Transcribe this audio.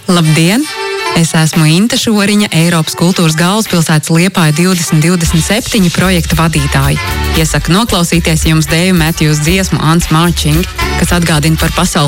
Labdien! Es esmu Inte Šoriņa, Eiropas kultūras galvaspilsētas Liepāja 2027 projekta vadītāja. Iesaku noklausīties jums Dave Matthews dziesmu Ants Marching, kas atgādina par pasaules